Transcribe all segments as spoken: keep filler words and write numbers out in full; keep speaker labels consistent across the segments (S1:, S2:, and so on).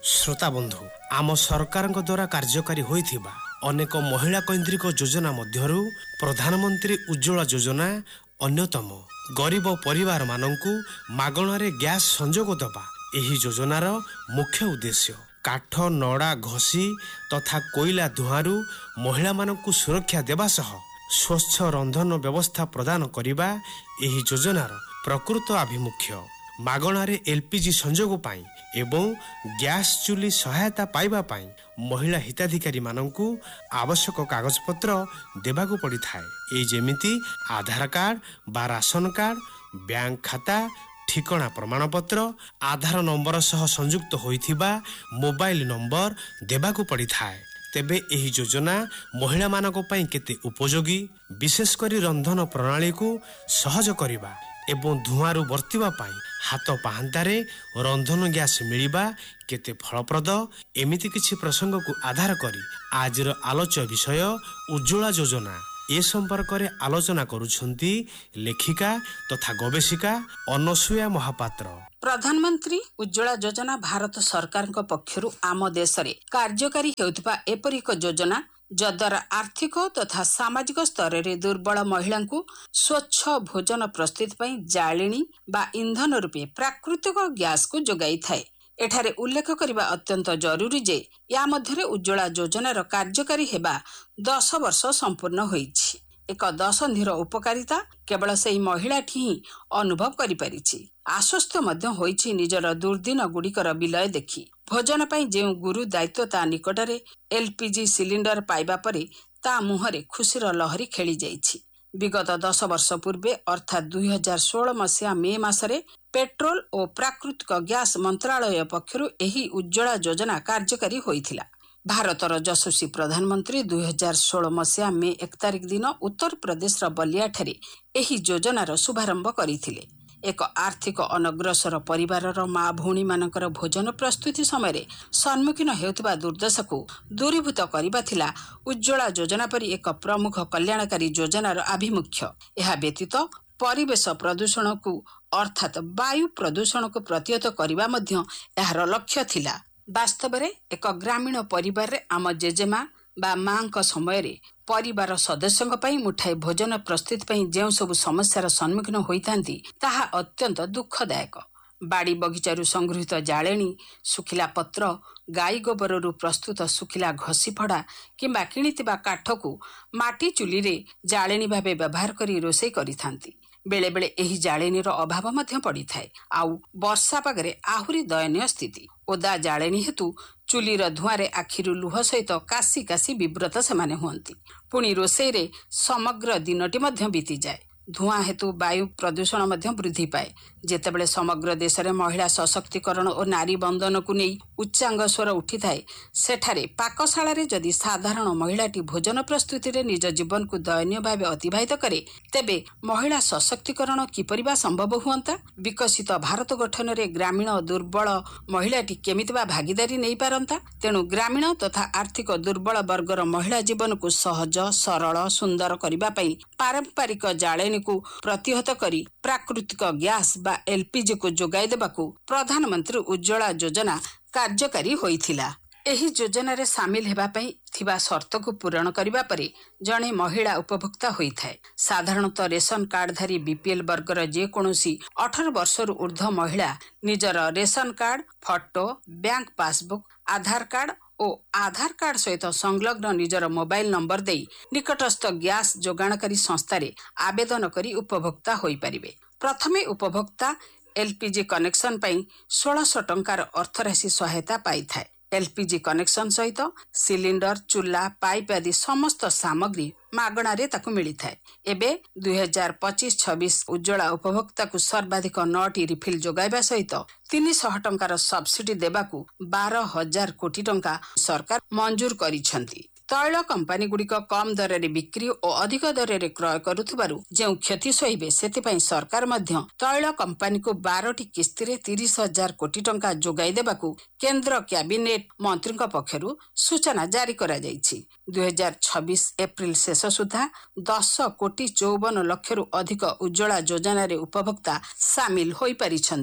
S1: श्रोता बंधु आम सरकार द्वारा कार्यकारी होइथिबा अनेक महिला केन्द्रिक योजना मध्यरु प्रधानमंत्री उज्ज्वला योजना अन्यतम। गरीब परिवार मानंकु मागणारे गैस संजोग दबा एही योजनार मुख्य उद्देश्य। काठ नड़ा घसी तथा कोयला धुआंरु महिला मानंकु सुरक्षा देबा सह स्वच्छ रंधन व्यवस्था प्रदान करिबा एही योजनार प्रकृत आभिमुख्य। मागणारे एलपीजी संजोग पाई एवं गैस चुली सहायता पाइबा पाई महिला हिताधिकारी मानंकु आवश्यक कागजपत्र देबाकु पड़ी थाए। ए जेमिति आधार कार्ड बा राशन कार्ड, बैंक खाता, ठिकଣା प्रमाणपत्र, आधार नंबर सह संयुक्त होइथिबा मोबाइल नंबर देबाकु पड़ी थाए। तेबे एही योजना महिला मानक पई केते उपयोगी, विशेष करी रंधन प्रणाली को सहज करिबा एवं धुआंरु बर्तिबा पाई हाथ पाहांतारे रंधन गैस मिलिबा केते फलप्रद, एमिति किछि प्रसंग को आधार करी आजर आलोच्य विषय उज्ज्वला योजना। ए संपर्क रे आलोचना करुछंती लेखिका तथा गवेषिका अनसुया महापात्र।
S2: प्रधानमंत्री उज्ज्वला योजना भारत सरकार पक्षरु आम देश रे कार्यकारी हेउथिबा एपरि एक योजना जद्वारा आर्थिक तथा सामाजिक स्तर रे दुर्बल महिला को स्वच्छ भोजन प्रस्तुत पई जालिनी बा ईंधन रूपे प्राकृतिक गैस को जोगाई थाए। एठारे उल्लेख करबा अत्यंत जरूरी जे या मध्यरे उज्ज्वला योजनार कार्यकारी हेबा दस वर्ष संपूर्ण होईछि। एक दशंधिर उपकारिता केवल सेही महिला ही अनुभव करि परिछि। आश्वस्त मध्य होईछि निजर दुर्दिन गुड़िकर विलय देखि। भोजन पई जेउ गुरु दायित्व ता निकटरे एलपीजी सिलिंडर पाइबा परे ता मुहरे खुशीर लहरी खेली जाइछि। विगत दस वर्ष पूर्वे अर्थात दुई हजार षोलह मसीहा मे मासरे पेट्रोल और प्राकृतिक गैस मंत्रालय पक्षरु एही उज्ज्वला योजना कार्यकारी होइथिला। भारतर यशस्वी प्रधानमंत्री दुई हजार षोलह मसीहा मे एक तारिख दिन उत्तर प्रदेश बलिया ठारे एही योजनार शुभारंभ करिथिले। एक आर्थिक अनग्रसर परिवारर माँ भौणी मानकर भोजन प्रस्तुति समय सम्मुखीन हेउथिबा दुर्दशा को दूरीभूत करिबा थिला उज्ज्वला योजना परि एक प्रमुख कल्याणकारी योजनार आभिमुख्य। यह व्यतीत परिवेश प्रदूषण को अर्थात वायु प्रदूषण को प्रतिहत करबा मध्य एहार लक्ष्य थिला। वास्तव में एक ग्रामीण परिवार रे आम जेजेमा बा मां का समय रे परिवार सदस्यों पई मुठाई भोजन प्रस्तुत पई जेउ सब समस्यार सम्मुखीन होइतांती ताहा अत्यंत दुखदायक। बाड़ी बगीचारू संगृहित जाळेणी, सुखिला पत्र, गाई गोबररू प्रस्तुत सुखिला घसी फड़ा किंबा किणितिबा काठ को माटी चुली रे जाळेणी भाबे व्यवहार करी रोषेई करिथांती। बेले बेले एही जाळेणीर अभाव मध्य पड़ी थाए। आउ वर्षा पागरे आहुरी दयनीय स्थिति। ओदा जाळेणी हेतु चुलीर धुआंरे आखिरु लुह सहित कासी कासी विव्रत सेमाने हुअंती। पुणी रोषेई रे समग्र दिनटी मध्य बीती जाए। धुआं हेतु वायु प्रदूषण मध्य वृद्धि पाए। जेतेबेले समग्र देश रे महिला सशक्तिकरण और नारी बंधन को नहीं उच्चांग स्वर उठी थाए सेठारे पाकशाला रे जदि साधारण महिलाटी भोजन प्रस्तुति रे निज जीवन को दयनीय भावे अतिबाहित करे तेबे महिला सशक्तिकरण किपरि बा संभव हुअंता? विकसित भारत गठन रे ग्रामीण दुर्बल महिलाटी केमिति बा भागीदारी नहीं पारंता? तेणु ग्रामीण तथा आर्थिक दुर्बल वर्गर महिला जीवन को सहज सरल सुंदर करिबा पई पारंपरिक जाळेणी को प्रतिहत करी प्राकृतिक गैस बा एलपीजी को जोगाई देबाकू प्रधानमंत्री उज्ज्वला योजना कार्यकारी होइथिला। एही योजना रे शामिल हेबा पई थिबा शर्त को पूरण करिबा परे जणे महिला उपभोक्ता होइथाय। साधारणतः रेशन कार्डधारी बीपीएल वर्गर जे कोनोसी अठारह वर्षरु ऊर्ध्व महिला निजर ration card, photo, bank passbook, आधार कार्ड और आधार कार्ड सहित संलग्न निजर मोबाइल नंबर देई निकटस्थ गैस जोगाणकारी संस्थारे आवेदन करी उपभोक्ता होई परिबे। प्रथमे उपभोक्ता एलपीजी कनेक्शन पई सोलह सौ टंकार अर्थराशि सहायता पाई थाए। एलपीजी कनेक्शन सहित सिलिंडर, चूल्हा, पाइप आदि समस्त सामग्री मागणा रे ताकू मिली थाए। एबे दुई हजार पच्चीस छब्बीस उज्ज्वला उपभोक्ता को सर्वाधिक नौटी रिफिल जोगाइबा सहित तीन सौ टंकार सब्सिडी देबाकू बारह हजार कोटी टंका सरकार मंजूर करिछंती। तैल कंपानी गुड़िक कम दर रे बिक्री और अधिक दर रे क्रय करुथिबारु जेउ क्षति सहिबे सेतिपई सरकार मध्य तैल कंपानी को बारह किस्ती रे तीस हजार कोटी टंका जोगाई देबाकू केंद्र कैबिनेट मंत्री पक्षरु सूचना जारी करा जायछि। दुई हजार छब्बीस एप्रिल शेष सुधा दस कोटी चौवन लक्ष रु अधिक उज्ज्वला योजना रे उपभोक्ता सामिल होई परिछंती।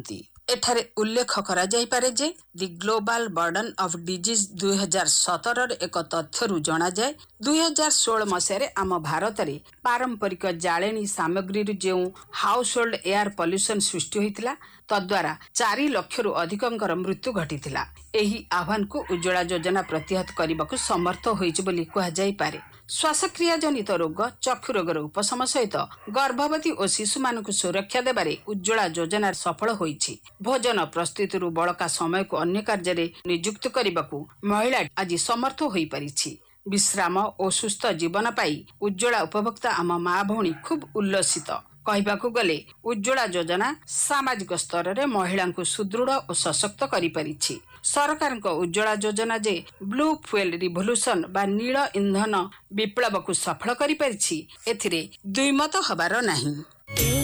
S2: ଏଠାରେ ଉଲ୍ଲେଖ କରାଯାଇପାରେ ଯେ ଦି ଗ୍ଲୋବାଲ ବର୍ଡନ ଅଫ୍ ଡିଜିଜ୍ ଦୁଇ ହଜାର ସତର ଏକ ତଥ୍ୟରୁ ଜଣାଯାଏ ଦୁଇ ହଜାର ଷୋହଳ ମସିହାରେ ଆମ ଭାରତରେ ପାରମ୍ପରିକ ଜାଳେଣୀ ସାମଗ୍ରୀରୁ ଯେଉଁ ହାଉସ ହୋଲ୍ଡ ଏୟାର ପଲ୍ୟୁସନ ସୃଷ୍ଟି ହୋଇଥିଲା ତଦ୍ୱାରା ଚାରି ଲକ୍ଷରୁ ଅଧିକଙ୍କର ମୃତ୍ୟୁ ଘଟିଥିଲା। ଏହି ଆହ୍ୱାନକୁ ଉଜ୍ଜ୍ୱଳା ଯୋଜନା ପ୍ରତିହତ କରିବାକୁ ସମର୍ଥ ହୋଇଛି ବୋଲି କୁହାଯାଇପାରେ। ଶ୍ୱାସକ୍ରିୟା ଜନିତ ରୋଗ, ଚକ୍ଷୁ ରୋଗର ଉପଶମ ସହିତ ଗର୍ଭବତୀ ଓ ଶିଶୁମାନଙ୍କୁ ସୁରକ୍ଷା ଦେବାରେ ଉଜ୍ଜ୍ୱଳା ଯୋଜନା ସଫଳ ହୋଇଛି। ଭୋଜନ ପ୍ରସ୍ତୁତିରୁ ବଳକା ସମୟକୁ ଅନ୍ୟ କାର୍ଯ୍ୟରେ ନିଯୁକ୍ତ କରିବାକୁ ମହିଳା ଆଜି ସମର୍ଥ ହୋଇପାରିଛି। ବିଶ୍ରାମ ଓ ସୁସ୍ଥ ଜୀବନ ପାଇଁ ଉଜ୍ଜ୍ୱଳା ଉପଭୋକ୍ତା ଆମ ମା ଭଉଣୀ ଖୁବ୍ ଉଲ୍ଲସିତ। କହିବାକୁ ଗଲେ ଉଜ୍ଜ୍ୱଳା ଯୋଜନା ସାମାଜିକ ସ୍ତରରେ ମହିଳାଙ୍କୁ ସୁଦୃଢ ଓ ସଶକ୍ତ କରିପାରିଛି। ସରକାରଙ୍କ ଉଜ୍ଜ୍ୱଳା ଯୋଜନା ଯେ ବ୍ଲୁ ଫୁଏଲ ରିଭଲ୍ୟୁସନ ବା ନୀଳ ଇନ୍ଧନ ବିପ୍ଳବକୁ ସଫଳ କରିପାରିଛି ଏଥିରେ ଦ୍ୱିମତ ହେବାର ନାହିଁ।